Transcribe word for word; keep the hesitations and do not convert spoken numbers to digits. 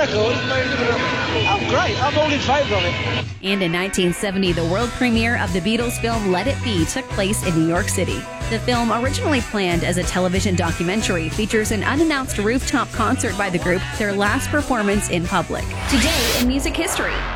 America. Oh, great. I'm all in favour of it. And in nineteen seventy, the world premiere of the Beatles film Let It Be took place in New York City. The film, originally planned as a television documentary, features an unannounced rooftop concert by the group, their last performance in public. Today in music history.